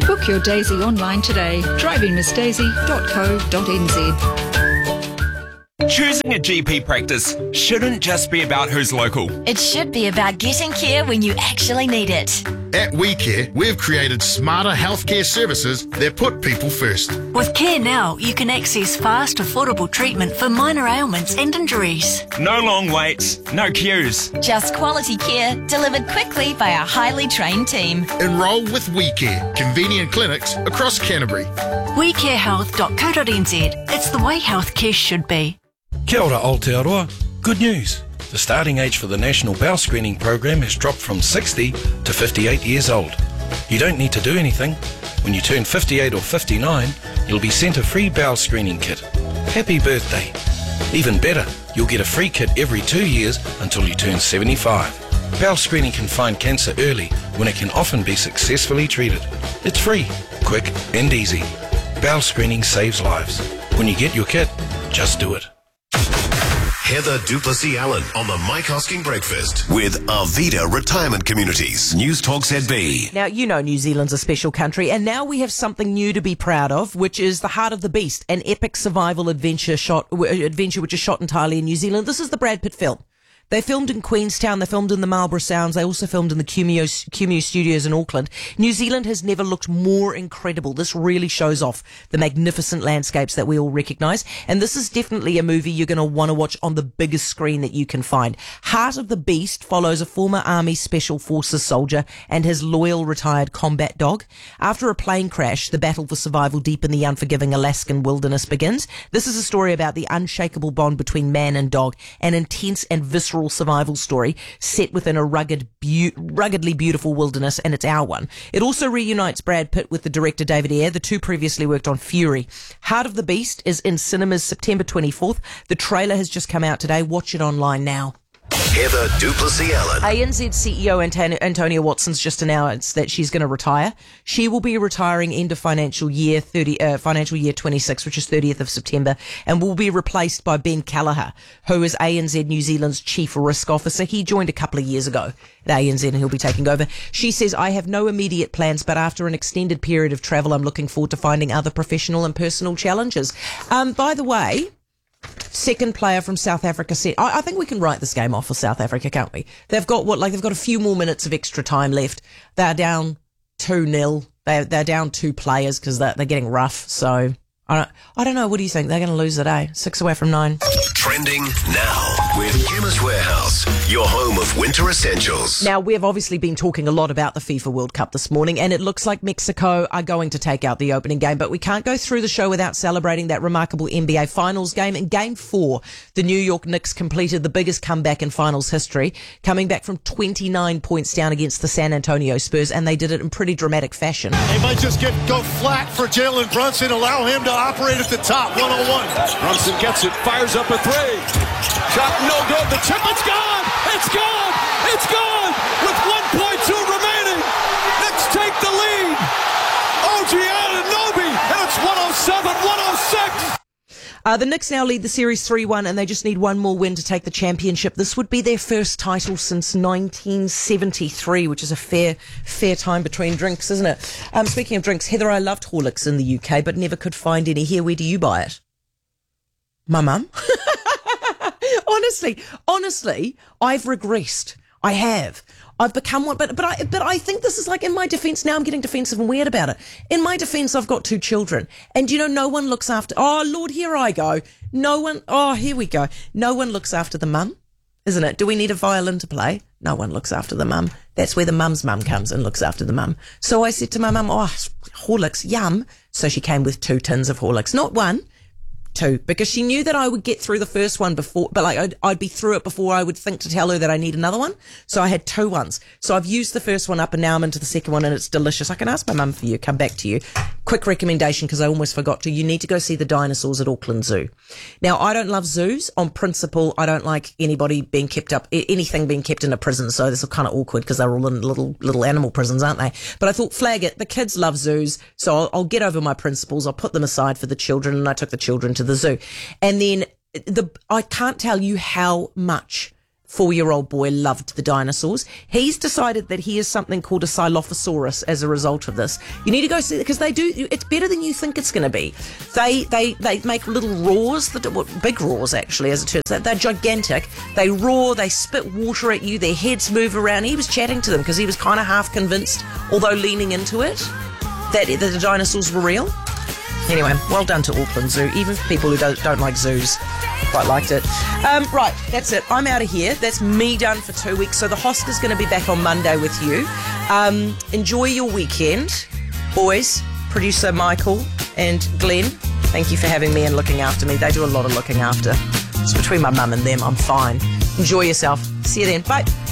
Book your Daisy online today. drivingmissdaisy.co.nz. Choosing a GP practice shouldn't just be about who's local. It should be about getting care when you actually need it. At WeCare, we've created smarter healthcare services that put people first. With Care Now, you can access fast, affordable treatment for minor ailments and injuries. No long waits, no queues. Just quality care delivered quickly by a highly trained team. Enrol with WeCare, convenient clinics across Canterbury. WeCareHealth.co.nz. It's the way healthcare should be. Kia ora Aotearoa. Good news. The starting age for the National Bowel Screening Program has dropped from 60 to 58 years old. You don't need to do anything. When you turn 58 or 59, you'll be sent a free bowel screening kit. Happy birthday. Even better, you'll get a free kit every 2 years until you turn 75. Bowel screening can find cancer early when it can often be successfully treated. It's free, quick and easy. Bowel screening saves lives. When you get your kit, just do it. Heather Duplessis Allen on the Mike Hosking Breakfast with Arvida Retirement Communities. News Talk ZB. Now, you know New Zealand's a special country, and now we have something new to be proud of, which is The Heart of the Beast, an epic survival adventure which is shot entirely in New Zealand. This is the Brad Pitt film. They filmed in Queenstown, they filmed in the Marlborough Sounds, they also filmed in the Cumulus Studios in Auckland. New Zealand has never looked more incredible. This really shows off the magnificent landscapes that we all recognise. And this is definitely a movie you're going to want to watch on the biggest screen that you can find. Heart of the Beast follows a former Army Special Forces soldier and his loyal retired combat dog. After a plane crash, the battle for survival deep in the unforgiving Alaskan wilderness begins. This is a story about the unshakable bond between man and dog, an intense and visceral survival story set within a ruggedly beautiful wilderness, and it's our one. It also reunites Brad Pitt with the director David Ayer. The two previously worked on Fury. Heart of the Beast is in cinemas September 24th. The trailer has just come out today. Watch it online now. Heather Duplessis Allen. ANZ CEO Antonia Watson's just announced that she's going to retire. She will be retiring end of financial year 26, which is 30th of September, and will be replaced by Ben Callagher, who is ANZ New Zealand's Chief Risk Officer. He joined a couple of years ago at ANZ and he'll be taking over. She says, I have no immediate plans, but after an extended period of travel, I'm looking forward to finding other professional and personal challenges. By the way, second player from South Africa said, I think we can write this game off for South Africa, can't we? They've got they've got a few more minutes of extra time left. They're down 2-0. They're down 2 players because they're getting rough. So I don't know. What do you think? They're going to lose today. 6 away from 9. Trending now with Chemist Warehouse, your home of winter essentials. Now, we have obviously been talking a lot about the FIFA World Cup this morning, and it looks like Mexico are going to take out the opening game, but we can't go through the show without celebrating that remarkable NBA Finals game. In Game 4, the New York Knicks completed the biggest comeback in Finals history, coming back from 29 points down against the San Antonio Spurs, and they did it in pretty dramatic fashion. They might just go flat for Jalen Brunson, allow him to operate at the top, 1-on-1. Brunson gets it, fires up a 3. Shot no good, the tip, it's gone! It's gone! It's gone! With 1.2 remaining, Knicks take the lead! OG Anunoby, and it's 107-106! The Knicks now lead the series 3-1, and they just need one more win to take the championship. This would be their first title since 1973, which is a fair time between drinks, isn't it? Speaking of drinks, Heather, I loved Horlicks in the UK, but never could find any here. Where do you buy it? My mum. Honestly, I've regressed. I have. I've become one, but I think this is like, in my defense, now I'm getting defensive and weird about it. In my defense, I've got 2 children, and no one looks after, oh Lord, here I go. Here we go. No one looks after the mum, isn't it? Do we need a violin to play? No one looks after the mum. That's where the mum's mum comes and looks after the mum. So I said to my mum, Horlicks, yum. So she came with 2 tins of Horlicks, not 1. 2, because she knew that I would get through the first one before, but I'd be through it before I would think to tell her that I need another one. So I had 2 ones. So I've used the first one up, and now I'm into the second one, and it's delicious. I can ask my mum for you, come back to you. Quick recommendation, because I almost forgot to. You need to go see the dinosaurs at Auckland Zoo. Now, I don't love zoos. On principle, I don't like anything being kept in a prison. So this is kind of awkward because they're all in little animal prisons, aren't they? But I thought, flag it. The kids love zoos. So I'll get over my principles. I'll put them aside for the children, and I took the children to the zoo. And then I can't tell you how much 4-year-old boy loved the dinosaurs. He's decided that he is something called a Silophosaurus as a result of this. You need to go see it because they do. It's better than you think it's going to be. They make little roars, big roars actually, as it turns out. They're gigantic. They roar. They spit water at you. Their heads move around. He was chatting to them because he was kind of half convinced, although leaning into it, that the dinosaurs were real. Anyway, well done to Auckland Zoo. Even for people who don't like zoos, quite liked it. Right, that's it. I'm out of here. That's me done for 2 weeks. So the host is going to be back on Monday with you. Enjoy your weekend. Boys, producer Michael and Glenn, thank you for having me and looking after me. They do a lot of looking after. It's between my mum and them. I'm fine. Enjoy yourself. See you then. Bye.